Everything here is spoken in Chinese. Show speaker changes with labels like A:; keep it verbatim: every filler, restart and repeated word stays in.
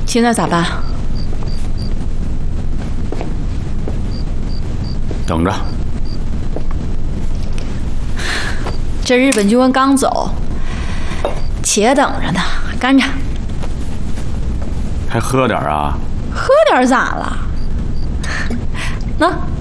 A: 现在咋办？
B: 等着。
A: 这日本军官刚走，且等着呢，干着。
B: 还喝点啊？
A: 喝点咋了？那。